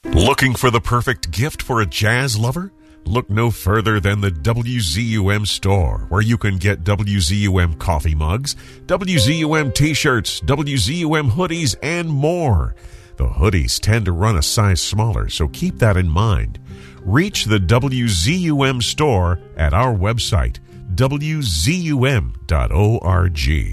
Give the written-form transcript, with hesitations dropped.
Looking for the perfect gift for a jazz lover? Look no further than the WZUM store, where you can get WZUM coffee mugs, WZUM t-shirts, WZUM hoodies, and more. The hoodies tend to run a size smaller, so keep that in mind. Reach the WZUM store at our website, WZUM.org.